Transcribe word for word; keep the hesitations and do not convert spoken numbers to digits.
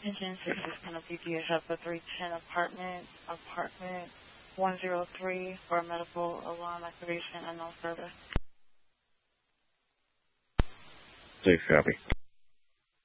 Attention, six is going to be P H F three ten apartment, apartment one zero three for medical alarm activation and no further. Six copy.